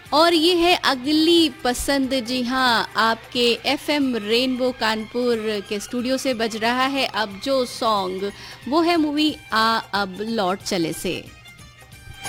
और ये है अगली पसंद। जी हाँ, आपके एफएम रेनबो कानपुर के स्टूडियो से बज रहा है अब जो सॉन्ग, वो है मूवी आ अब लौट चले से।